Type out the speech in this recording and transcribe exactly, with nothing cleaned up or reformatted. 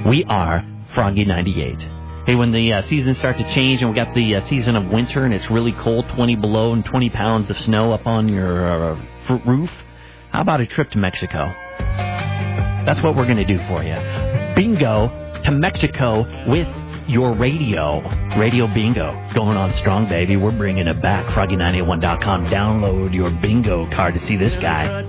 We are Froggy ninety-eight. Hey, when the uh, seasons start to change and we got the uh, season of winter and it's really cold, twenty below and twenty pounds of snow up on your uh, f- roof, how about a trip to Mexico? That's what we're going to do for you. Bingo to Mexico with your radio. Radio Bingo. It's going on strong, baby. We're bringing it back. Froggy nine eight one dot com. Download your bingo card to see this guy.